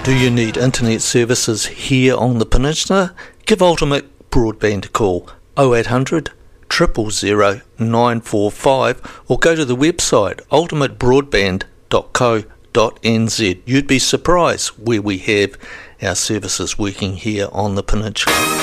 Do you need internet services here on the peninsula? Give Ultimate Broadband a call 0800 000 945 or go to the website ultimatebroadband.co.nz. You'd be surprised where we have our services working here on the peninsula.